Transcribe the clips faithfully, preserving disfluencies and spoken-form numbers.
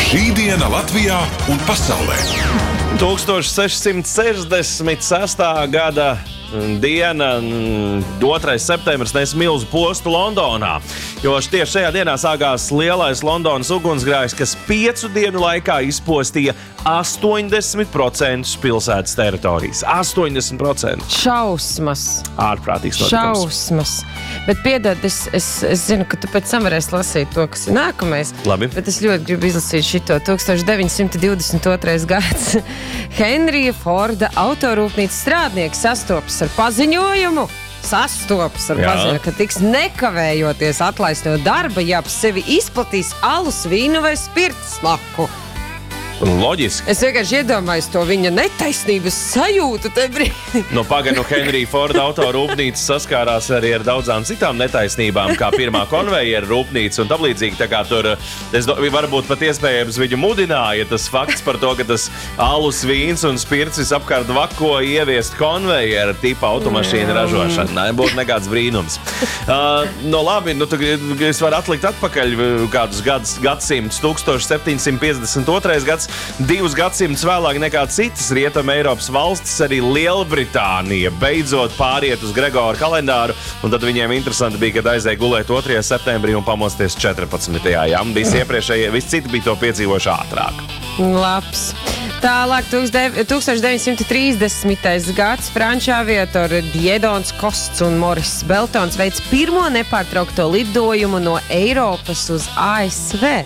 Šī diena Latvijā un pasaulē. tūkstoš sešsimt sešdesmit sestā gada diena, otrais septembris, nes milzu postu Londonā. Jo tieši šajā dienā sākās lielais Londonas ugunsgrēks, kas piecu dienu laikā izpostīja astoņdesmit procenti pilsētas teritorijas. astoņdesmit procenti. Šausmas. Ārprātīgs notikums. Šausmas. Bet piedod, es, es, es zinu, ka tu pēc tam varēsi lasīt to, kas ir nākamais. Labi. Bet es ļoti gribu izlasīt šito. tūkstoš deviņsimt divdesmit otrais gads. Henrija Forda autorūpnīcas strādnieks sastopas ar paziņojumu. Sastopas ar Jā. paziņojumu, ka tiks nekavējoties atlaist no darba, ja ap sevi izplatīs alus, vīnu vai spirts smaku. Loģiski. Es vienkārši iedomājos to viņa netaisnības sajūtu te brīdī. No paganu Henrija Forda autorūpnīca saskārās arī ar daudzām citām netaisnībām, kā pirmā konvejeru rūpnīca un tam līdzīgi. Tā kā tur, es do, varbūt pat iespējams viņu mudināja tas fakts par to, ka tas alus, vīns un spirts visapkārt vako ieviest konvejeru tipa automašīnu ražošanu. Nebūtu nekāds brīnums. Uh, no labi, nu tu, es varu atlikt atpakaļ kādus gadus, gadsimtus, tūkstoš septiņsimt piecdesmit otrais gads. Divus gadsimtus vēlāk nekā citas Rietuma Eiropas valstis, arī Lielbritānija beidzot pāriet uz Gregora kalendāru, un tad viņiem interesanti bija, kad aizēja gulēt otrajā septembrī un pamosties četrpadsmitajā Jā, visi iepriekšējie, visi citi bija to piedzīvojuši ātrāk. Labs. Tālāk tūkstoš deviņsimt trīsdesmitais gads franču aviatori Diedons Kosts un Moris Beltons veic pirmo nepārtraukto lidojumu no Eiropas uz A S V.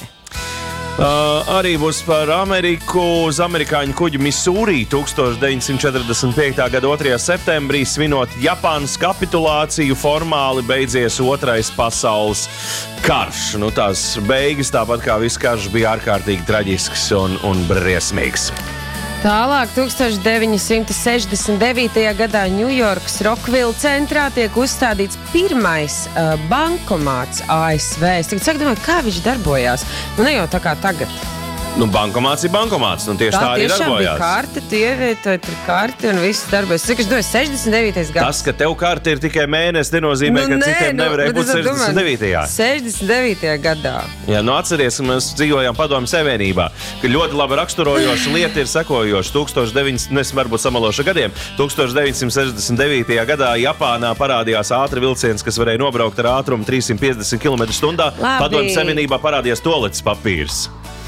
Uh, arī būs par Ameriku. Uz amerikāņu kuģi Missouri tūkstoš deviņsimt četrdesmit piektajā gada otrajā septembrī svinot Japānas kapitulāciju, formāli beidzies otrais pasaules karš. Nu, tās beigas, tāpat kā viss karš, bija ārkārtīgi traģisks un, un briesmīgs. Tālāk tūkstoš deviņsimt sešdesmit devītajā gadā Ņujorkas Rokvila centrā tiek uzstādīts pirmais uh, bankomāts A S V. Es tagad saku, domāju, kā viņš darbojās. Nu, ne jau tā kā tagad. Nu, bankomāts ir bankomāts, un tieši tā, tā arī darbojās. Tā tiešām bija karte, tu ievietoji tur karti un viss darbojas. Es domāju, sešdesmit devītais gads. Tas, ka tev karte ir tikai mēnesis, nenozīmē, nu, ka nē, citiem nu, nevarēja būt sešdesmit devītajā sešdesmit devītajā gadā. Jā, nu atceries, ka mēs dzīvojām Padomju Savienībā, ka ļoti labi raksturojoša lieta ir sekojoša. tūkstoš deviņsimt, nu es varbūt samalošu gadiem, tūkstoš deviņsimt sešdesmit devītajā gadā Japānā parādījās ātri vilciens, kas varēja nobraukt ar ātrumu trīssimt piecdesmit kilometru stundā. Padomju Savienībā parādījās toaletes papīrs.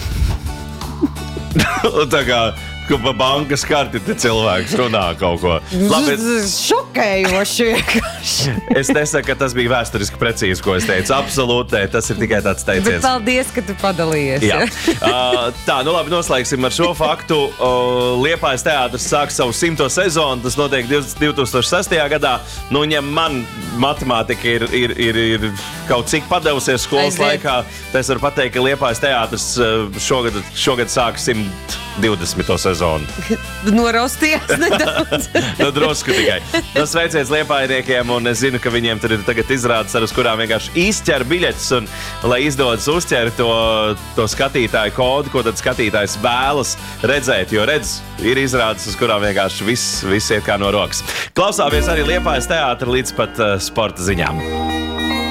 Tā kā pa bankas karti te cilvēks runā kaut ko. Labi, šokējoši vienkārši. Es nesaku, ka tas bija vēsturiski precīzi, ko es teicu. Absolūti, tas ir tikai tāds teiciens. Bet paldies, ka tu padalījies. Jā. uh, tā, nu labi, noslēgsim ar šo faktu. Uh, Liepājas teātris sāk savu simto sezonu, tas notiek divi tūkstoši sestajā gadā. Nu, ja man matemātika ir, ir, ir, ir kaut cik padevusies skolas Aiziet. laikā, tad es varu pateikt, ka Liepājas teātris šogad, šogad sāk simt divdesmito sezonu. Norausties nedaudz. Nu, drusku tikai. Nu, sveiciens Liepājniekiem, un es zinu, ka viņiem tur ir tagad izrādes, ar uz kurām vienkārši izķer biļetes, un lai izdodas uzķert to, to skatītāju kodu, ko tad skatītājs vēlas redzēt, jo redz, ir izrādes, uz kurām vienkārši viss, viss iet kā no rokas. Klausāmies arī Liepājas teātra līdz pat uh, sporta ziņām.